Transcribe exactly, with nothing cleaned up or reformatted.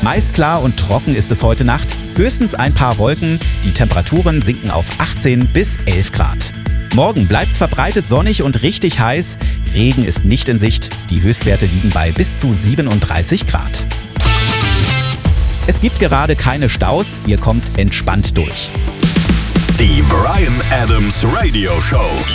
Meist klar und trocken ist es heute Nacht. Höchstens ein paar Wolken. Die Temperaturen sinken auf achtzehn bis elf Grad. Morgen bleibt's verbreitet sonnig und richtig heiß. Regen ist nicht in Sicht. Die Höchstwerte liegen bei bis zu siebenunddreißig Grad. Es gibt gerade keine Staus. Ihr kommt entspannt durch. Die Bryan Adams Radio Show.